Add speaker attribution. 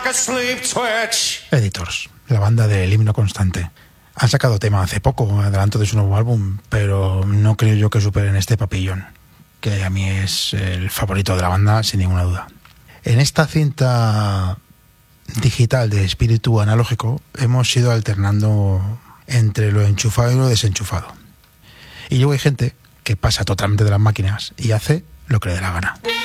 Speaker 1: Editors, la banda del himno constante. Han sacado tema hace poco, adelanto de su nuevo álbum, pero no creo yo que superen este Papillón, que a mí es el favorito de la banda sin ninguna duda. En esta cinta digital de espíritu analógico hemos ido alternando entre lo enchufado y lo desenchufado. Y luego hay gente que pasa totalmente de las máquinas y hace lo que le dé la gana.